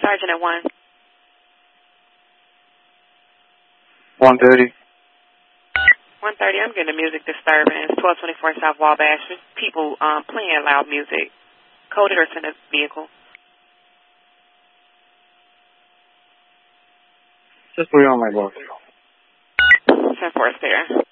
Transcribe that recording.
Sergeant at 1. 130. 130, I'm getting a music disturbance. 1224 South Wabash. There's people playing loud music. Coded or send a vehicle. Just put it on my box. 10-4 there.